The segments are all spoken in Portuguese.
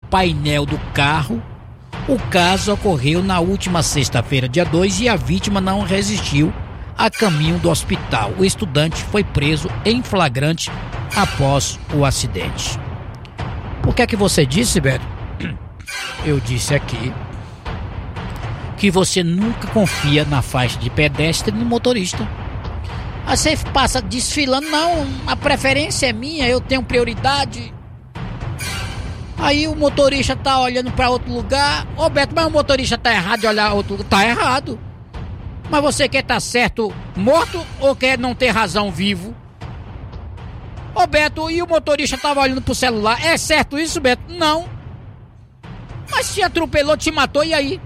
painel do carro. O caso ocorreu na última sexta-feira, dia 2, e a vítima não resistiu a caminho do hospital. O estudante foi preso em flagrante após o acidente. O que é que você disse, Beto? Eu disse aqui que você nunca confia na faixa de pedestre no motorista. Aí você passa desfilando, não, a preferência é minha, eu tenho prioridade. Aí o motorista tá olhando pra outro lugar. Ô Beto, mas o motorista tá errado de olhar outro lugar? Tá errado. Mas você quer tá certo morto ou quer não ter razão vivo? Ô Beto, e o motorista tava olhando pro celular? É certo isso, Beto? Não. Mas te atropelou, te matou, e aí?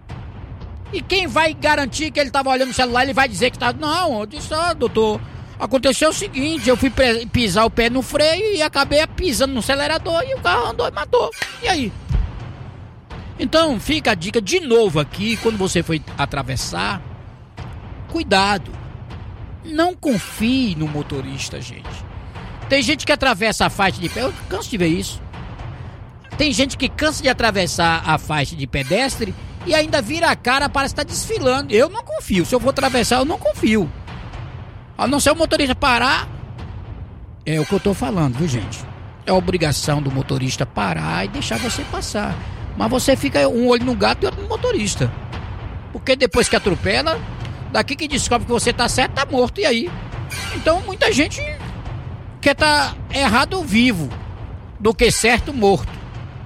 E quem vai garantir que ele tava olhando no celular? Ele vai dizer que tá... Não, eu disse, doutor, aconteceu o seguinte, eu fui pisar o pé no freio e acabei pisando no acelerador e o carro andou e matou. E aí? Então fica a dica de novo aqui, quando você for atravessar, cuidado. Não confie no motorista, gente. Tem gente que atravessa a faixa de pedestre, eu canso de ver isso. Tem gente que cansa de atravessar a faixa de pedestre e ainda vira a cara, parece que tá desfilando. Eu não confio, se eu for atravessar eu não confio. A não ser o motorista parar. É o que eu tô falando, viu, gente? É a obrigação do motorista parar e deixar você passar. Mas você fica um olho no gato e outro no motorista. Porque depois que atropela, daqui que descobre que você tá certo, tá morto, e aí? Então muita gente quer tá errado vivo do que certo morto.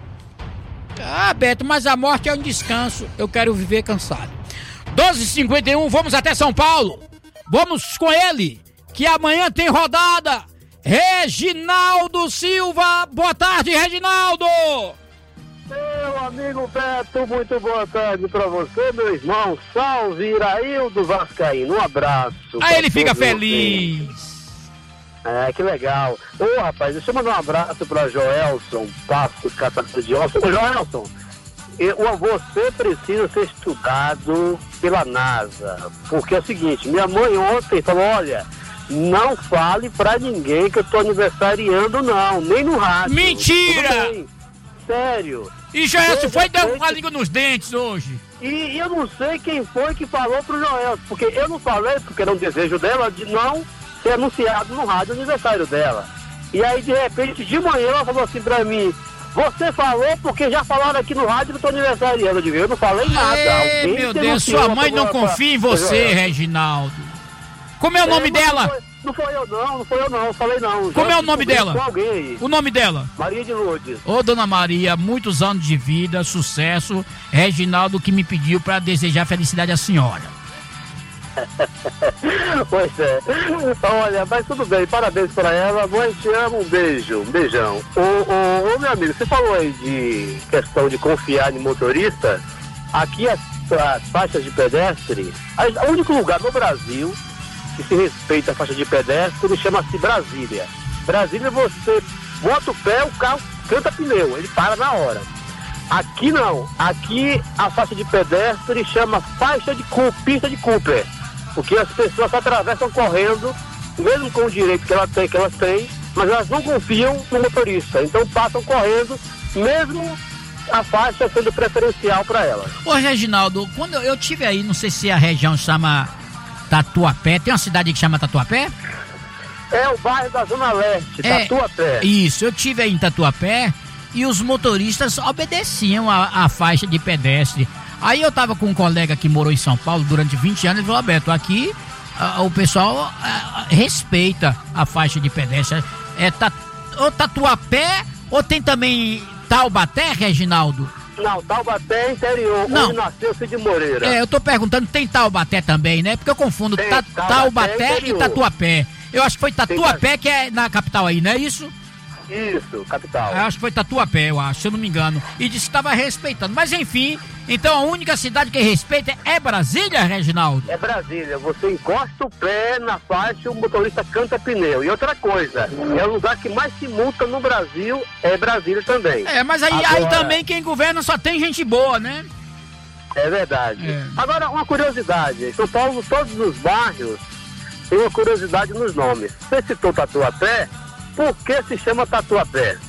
Ah, Beto, mas a morte é um descanso. Eu quero viver cansado. 12h51, vamos até São Paulo. Vamos com ele, que amanhã tem rodada. Reginaldo Silva. Boa tarde, Reginaldo. Meu amigo Beto, muito boa tarde pra você, meu irmão. Salve, Iraildo Vascaíno. Um abraço. Aí ele fica feliz. É, que legal. Ô, rapaz, deixa eu mandar um abraço pra Joelson, Passo Catador de Ossos. Ô, Joelson, você precisa ser estudado pela NASA, porque é o seguinte, minha mãe ontem falou, olha, não fale pra ninguém que eu tô aniversariando, não, nem no rádio. Mentira! Sério. E Joelson foi dar uma língua nos dentes hoje. E eu não sei quem foi que falou pro Joelson, porque eu não falei, porque era um desejo dela de não ser anunciado no rádio o aniversário dela. E aí, de repente, de manhã, ela falou assim pra mim, você falou porque já falaram aqui no rádio do teu aniversariando. Eu digo, eu não falei nada. Ei, meu Deus, sua mãe não confia em você, Reginaldo. Como é o nome dela? Não foi eu não, falei não. Como é o nome dela? O nome dela? Maria de Lourdes. Ô, dona Maria, muitos anos de vida, sucesso. Reginaldo que me pediu pra desejar felicidade à senhora. Pois é. Olha, mas tudo bem, parabéns pra ela. Mãe, te amo, um beijo, um beijão. Ô, meu amigo, você falou aí de questão de confiar em motorista. Aqui as faixas de pedestre, o único lugar no Brasil que se respeita a faixa de pedestre chama-se Brasília. Brasília, você bota o pé, o carro canta pneu, ele para na hora. Aqui não, aqui a faixa de pedestre chama pista de Cooper, porque as pessoas atravessam correndo, mesmo com o direito que elas têm, mas elas não confiam no motorista, então passam correndo, mesmo a faixa sendo preferencial para elas. Ô Reginaldo, quando eu tive aí, não sei se a região chama Tatuapé, tem uma cidade que chama Tatuapé? É o bairro da Zona Leste, Tatuapé. Isso, eu tive aí em Tatuapé e os motoristas obedeciam a faixa de pedestre. Aí eu tava com um colega que morou em São Paulo durante 20 anos e falou, Beto, aqui o pessoal respeita a faixa de pedestre. Ou Tatuapé, ou tem também Taubaté, Reginaldo? Não, Taubaté é interior, não. Onde nasceu Cid Moreira. Eu tô perguntando, tem Taubaté também, né? Porque eu confundo Taubaté e Tatuapé. Eu acho que foi Tatuapé que é na capital aí, não é isso? Isso, capital. Eu acho que foi Tatuapé, eu acho, se eu não me engano. E disse que estava respeitando. Mas enfim, então a única cidade que respeita é Brasília, Reginaldo? É Brasília. Você encosta o pé na faixa e o motorista canta pneu. E outra coisa, é o lugar que mais se multa no Brasil, é Brasília também. Mas aí também quem governa só tem gente boa, né? É verdade. Agora, uma curiosidade. Em São Paulo, todos os bairros têm uma curiosidade nos nomes. Você citou Tatuapé, por que se chama Tatuapé?